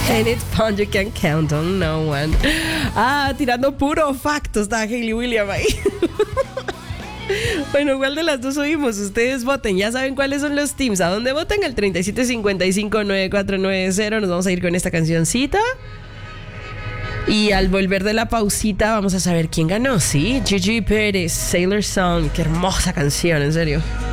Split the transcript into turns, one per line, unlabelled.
And it's fun, you can count on no one. Tirando puro facto está Hayley Williams ahí. Bueno, ¿cuál de las dos oímos? Ustedes voten, ya saben cuáles son los teams. ¿A dónde voten? Al 3755-9490. Nos vamos a ir con esta cancioncita. Y al volver de la pausita vamos a saber quién ganó, ¿sí? Gigi Pérez, Sailor Song. Qué hermosa canción, en serio.